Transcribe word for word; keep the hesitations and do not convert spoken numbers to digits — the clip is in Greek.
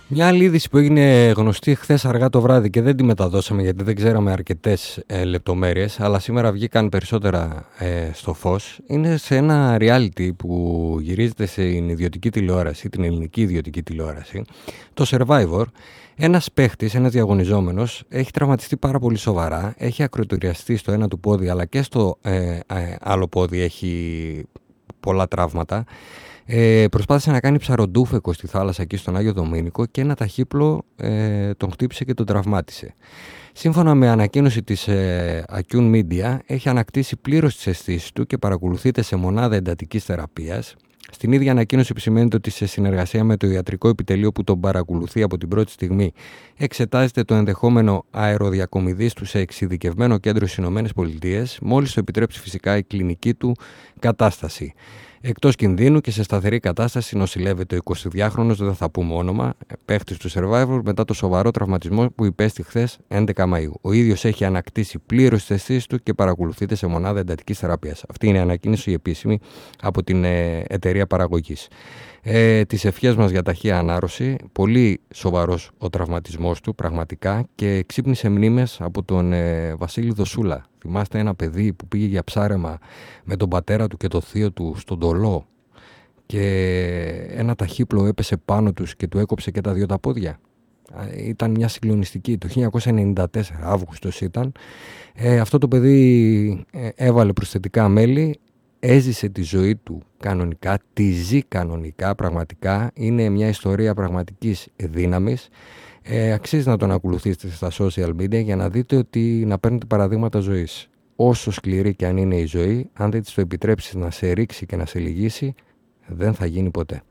Μια άλλη είδηση που έγινε γνωστή χθες αργά το βράδυ και δεν τη μεταδώσαμε γιατί δεν ξέραμε αρκετές ε, λεπτομέρειες, αλλά σήμερα βγήκαν περισσότερα ε, στο φως. Είναι σε ένα reality που γυρίζεται στην ιδιωτική τηλεόραση, την ελληνική ιδιωτική τηλεόραση, το Survivor. Ένας παίχτης, ένας διαγωνιζόμενος, έχει τραυματιστεί πάρα πολύ σοβαρά, έχει ακροτηριαστεί στο ένα του πόδι, αλλά και στο ε, ε, άλλο πόδι έχει πολλά τραύματα. Ε, προσπάθησε να κάνει ψαροντούφεκο στη θάλασσα εκεί στον Άγιο Δομήνικο και ένα ταχύπλο ε, τον χτύπησε και τον τραυμάτισε. Σύμφωνα με ανακοίνωση της ε, Acune Media, έχει ανακτήσει πλήρως τις αισθήσεις του και παρακολουθείται σε μονάδα εντατικής θεραπείας. Στην ίδια ανακοίνωση επισημαίνεται ότι σε συνεργασία με το ιατρικό επιτελείο που τον παρακολουθεί από την πρώτη στιγμή εξετάζεται το ενδεχόμενο αεροδιακομιδής του σε εξειδικευμένο κέντρο στις ΗΠΑ, μόλις το επιτρέψει φυσικά η κλινική του κατάσταση. Εκτός κινδύνου και σε σταθερή κατάσταση νοσηλεύεται ο εικοσιδυάχρονος, δεν θα πούμε όνομα, παίχτης του Survivor μετά το σοβαρό τραυματισμό που υπέστη χθες έντεκα Μαΐου. Ο ίδιος έχει ανακτήσει πλήρως τις αισθήσεις του και παρακολουθείται σε μονάδα εντατικής θεραπείας. Αυτή είναι η ανακοίνωση επίσημη από την ε, εταιρεία παραγωγής. Ε, τις ευχές μας για ταχεία ανάρρωση. Πολύ σοβαρός ο τραυματισμός του πραγματικά και ξύπνησε μνήμες από τον ε, Βασίλη Δοσούλα. Θυμάστε ένα παιδί που πήγε για ψάρεμα με τον πατέρα του και το θείο του στον Τολό και ένα ταχύπλο έπεσε πάνω τους και του έκοψε και τα δύο τα πόδια. Ήταν μια συγκλονιστική, το χίλια εννιακόσια ενενήντα τέσσερα, Αύγουστος ήταν. Ε, αυτό το παιδί ε, έβαλε προσθετικά μέλη, έζησε τη ζωή του κανονικά, τη ζει κανονικά πραγματικά. Είναι μια ιστορία πραγματικής δύναμης. Ε, αξίζει να τον ακολουθήσετε στα social media για να δείτε ότι να παίρνετε παραδείγματα ζωής. Όσο σκληρή και αν είναι η ζωή, αν δεν της το επιτρέψεις να σε ρίξει και να σε λυγίσει, δεν θα γίνει ποτέ.